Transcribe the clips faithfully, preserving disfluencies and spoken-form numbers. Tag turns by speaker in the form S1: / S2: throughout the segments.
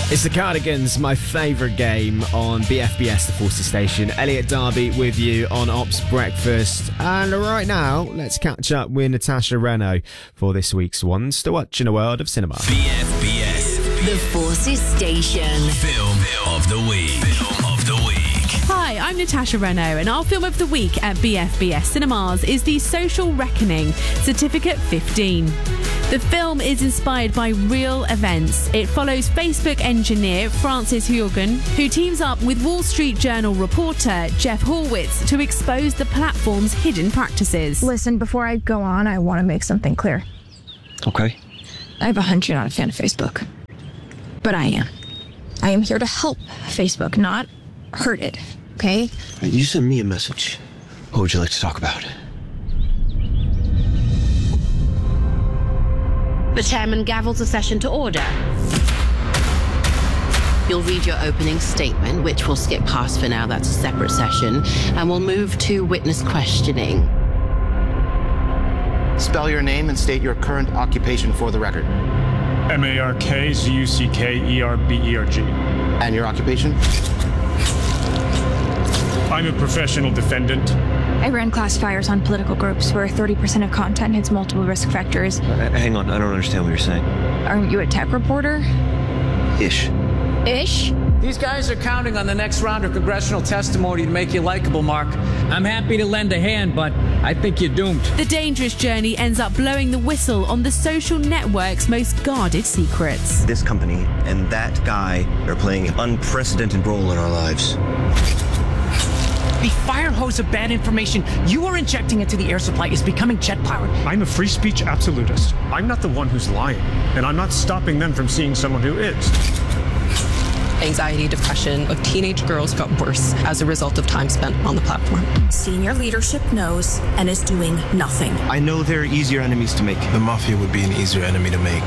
S1: It's the Cardigans, my favourite game on B F B S, the Forces Station. Elliot Darby with you on Ops Breakfast. And right now, let's catch up with Natasha Renault for this week's Ones to Watch in a World of Cinema.
S2: B F B S.
S3: The Forces Station.
S2: Film of the Week. Film of the Week.
S4: Hi, I'm Natasha Renault, and our film of the week at B F B S Cinemas is The Social Reckoning, Certificate fifteen. The film is inspired by real events. It follows Facebook engineer Francis Haugen, who teams up with Wall Street Journal reporter Jeff Horwitz to expose the platform's hidden practices.
S5: Listen, before I go on, I want to make something clear.
S6: Okay.
S5: I have a hunch you're not a fan of Facebook. But I am. I am here to help Facebook, not hurt it, okay?
S6: You sent me a message. What would you like to talk about?
S7: The chairman gavels the session to order. You'll read your opening statement, which we'll skip past for now, that's a separate session, and we'll move to witness questioning.
S8: Spell your name and state your current occupation for the record.
S9: M A R K Z U C K E R B E R G.
S8: And your occupation?
S9: I'm a professional defendant.
S5: I ran classifiers on political groups where thirty percent of content hits multiple risk factors.
S6: Uh, hang on, I don't understand what you're saying.
S5: Aren't you a tech reporter?
S6: Ish.
S5: Ish?
S10: These guys are counting on the next round of congressional testimony to make you likable, Mark. I'm happy to lend a hand, but I think you're doomed.
S4: The dangerous journey ends up blowing the whistle on the social network's most guarded secrets.
S6: This company and that guy are playing an unprecedented role in our lives.
S11: The fire hose of bad information you are injecting into the air supply is becoming jet-powered.
S9: I'm a free speech absolutist. I'm not the one who's lying, and I'm not stopping them from seeing someone who is.
S12: Anxiety, depression of teenage girls got worse as a result of time spent on the platform.
S13: Senior leadership knows and is doing nothing.
S6: I know there are easier enemies to make.
S14: The Mafia would be an easier enemy to make.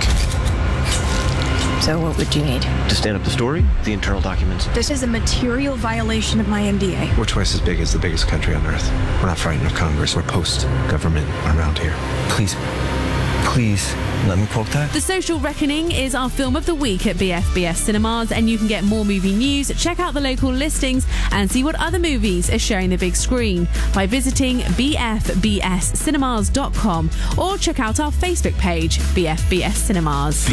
S5: So what would you need?
S6: To stand up the story, the internal documents.
S5: This is a material violation of my N D A.
S14: We're twice as big as the biggest country on Earth. We're not frightened of Congress. We're post-government around here.
S6: Please, please, let me quote that.
S4: The Social Reckoning is our film of the week at B F B S Cinemas, and you can get more movie news, check out the local listings, and see what other movies are showing the big screen by visiting b f b s cinemas dot com or check out our Facebook page, B F B S Cinemas.